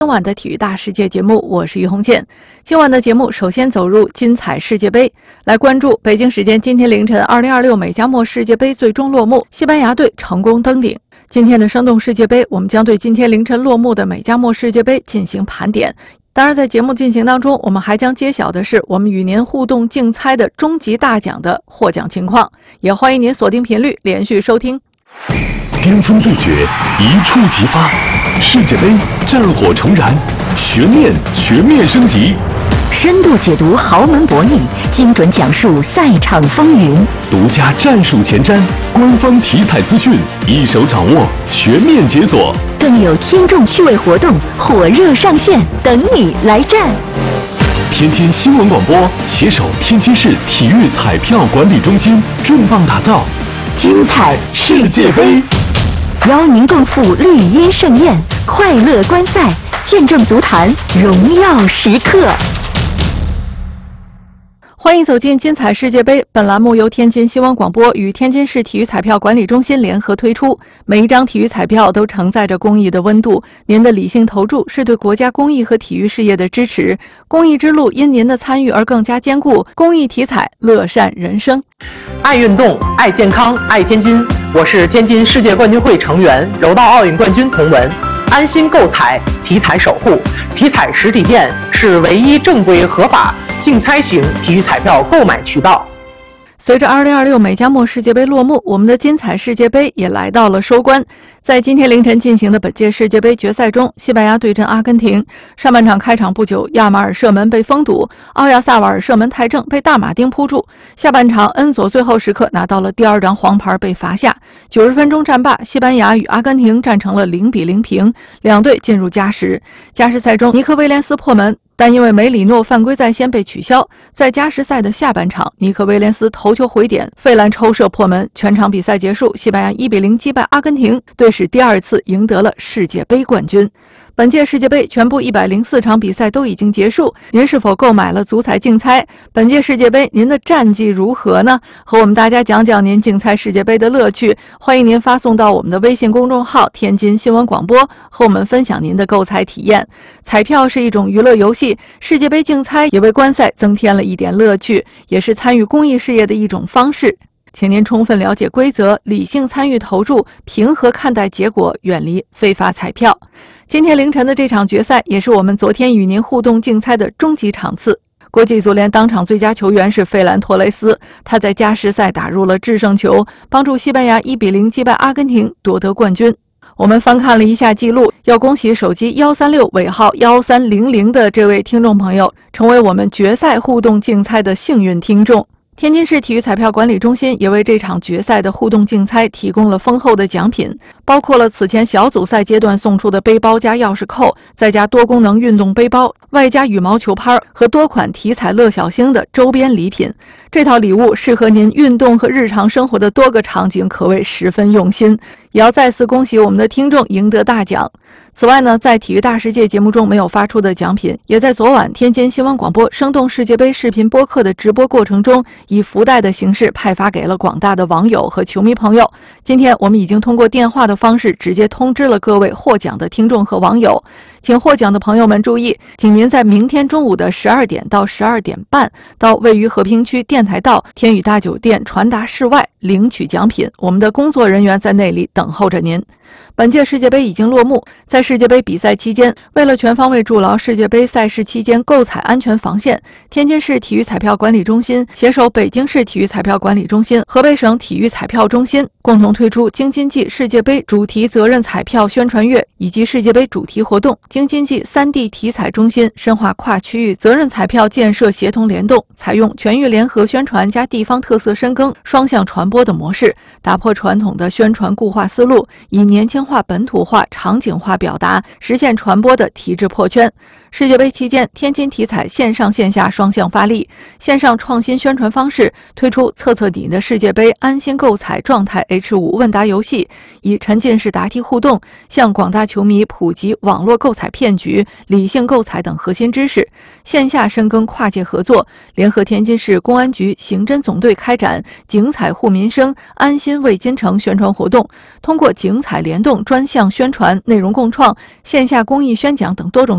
今晚的体育大世界节目，我是于红建。今晚的节目首先走入精彩世界杯，来关注北京时间今天凌晨2026美加墨世界杯最终落幕，西班牙队成功登顶。今天的生动世界杯，我们将对今天凌晨落幕的美加墨世界杯进行盘点。当然，在节目进行当中，我们还将揭晓的是我们与您互动竞猜的终极大奖的获奖情况，也欢迎您锁定频率连续收听。 巅峰对决，一触即发，世界杯战火重燃，悬念全面升级。 深度解读豪门博弈，精准讲述赛场风云， 独家战术前瞻，官方体彩资讯，一手掌握，全面解锁。 更有听众趣味活动火热上线，等你来战。 天津新闻广播携手天津市体育彩票管理中心，重磅打造精彩世界杯， 邀您共赴绿茵盛宴，快乐观赛，见证足坛荣耀时刻。 欢迎走进精彩世界杯，本栏目由天津新闻广播与天津市体育彩票管理中心联合推出。每一张体育彩票都承载着公益的温度，您的理性投注是对国家公益和体育事业的支持。公益之路因您的参与而更加坚固，公益体彩，乐善人生。 爱运动，爱健康，爱天津。我是天津世界冠军会成员、柔道奥运冠军童文。安心购彩，体彩守护。体彩实体店是唯一正规合法竞猜型体育彩票购买渠道。 随着2026美加墨世界杯落幕，我们的精彩世界杯也来到了收官。在今天凌晨进行的本届世界杯决赛中，西班牙对阵阿根廷。上半场开场不久，亚马尔射门被封堵，奥亚萨瓦尔射门太正，被大马丁扑住。下半场，恩佐最后时刻拿到了第2张黄牌，被罚下。90分钟战罢，西班牙与阿根廷战成了0-0平，两队进入加时。加时赛中，尼克威廉斯破门，但因为梅里诺犯规在先被取消。在加时赛的下半场，尼克威廉斯头球回点，费兰抽射破门。全场比赛结束，西班牙1-0击败阿根廷，队史第2次赢得了世界杯冠军。本届世界杯全部104场比赛都已经结束，您是否购买了足彩竞猜？本届世界杯您的战绩如何呢？和我们大家讲讲您竞猜世界杯的乐趣，欢迎您发送到我们的微信公众号天津新闻广播，和我们分享您的购彩体验。彩票是一种娱乐游戏，世界杯竞猜也为观赛增添了一点乐趣，也是参与公益事业的一种方式。请您充分了解规则，理性参与投注，平和看待结果，远离非法彩票。今天凌晨的这场决赛也是我们昨天与您互动竞猜的终极场次。国际足联当场最佳球员是费兰托雷斯，他在加时赛打入了制胜球，帮助西班牙1-0击败阿根廷，夺得冠军。我们翻看了一下记录，要恭喜手机136尾号1300的这位听众朋友，成为我们决赛互动竞猜的幸运听众。天津市体育彩票管理中心也为这场决赛的互动竞猜提供了丰厚的奖品，包括了此前小组赛阶段送出的背包加钥匙扣，再加多功能运动背包，外加羽毛球拍和多款体彩乐小星的周边礼品。这套礼物适合您运动和日常生活的多个场景，可谓十分用心。也要再次恭喜我们的听众赢得大奖。此外呢，在体育大世界节目中没有发出的奖品，也在昨晚天津新闻广播生动世界杯视频播客的直播过程中，以福袋的形式派发给了广大的网友和球迷朋友。今天我们已经通过电话的方式直接通知了各位获奖的听众和网友。请获奖的朋友们注意，请您在明天中午的12点到12点半到位于和平区电台道天宇大酒店传达室外领取奖品，我们的工作人员在那里等候着您。本届世界杯已经落幕，在世界杯比赛期间，为了全方位筑牢世界杯赛事期间购彩安全防线，天津市体育彩票管理中心携手北京市体育彩票管理中心、河北省体育彩票中心共同推出京津冀世界杯主题责任彩票宣传月以及世界杯主题活动。京津冀3D 体彩中心深化跨区域责任彩票建设协同联动，采用全域联合宣传加地方特色深耕双向传播的模式，打破传统的宣传固化思路，以年轻化、本土化、场景化表达，实现传播的体制破圈。世界杯期间，天津体彩线上线下双向发力，线上创新宣传方式，推出测测你的世界杯安心购彩状态 H5 问答游戏，以沉浸式答题互动，向广大球迷普及网络购彩骗局、理性购彩等核心知识。线下深耕跨界合作，联合天津市公安局刑侦总队开展警彩护民生、安心为京城宣传活动，通过警彩联动专项宣传、内容共创、线下公益宣讲等多种